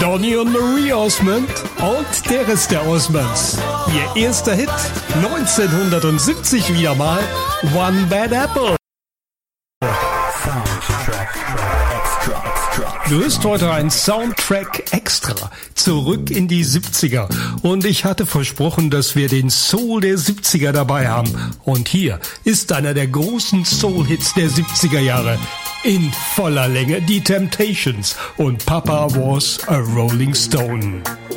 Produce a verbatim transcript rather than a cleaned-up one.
Donny und Marie Osmond und der Rest der Osmonds. Ihr erster Hit, neunzehnhundertsiebzig wieder mal, One Bad Apple. Du hörst heute ein Soundtrack extra, zurück in die siebziger. Und ich hatte versprochen, dass wir den Soul der siebziger dabei haben. Und hier ist einer der großen Soul-Hits der siebziger Jahre. In voller Länge, die Temptations und Papa Was a Rolling Stone.